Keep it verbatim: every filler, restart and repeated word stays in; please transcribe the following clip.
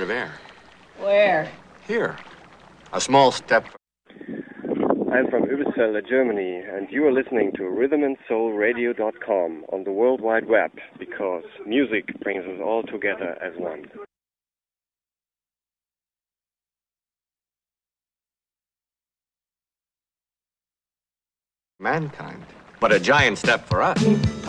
of air. Where? Here. A small step. I'm from Übersfelde, Germany, and you are listening to rhythm and soul radio dot com on the World Wide Web, because music brings us all together as one. Mankind. But a giant step for us.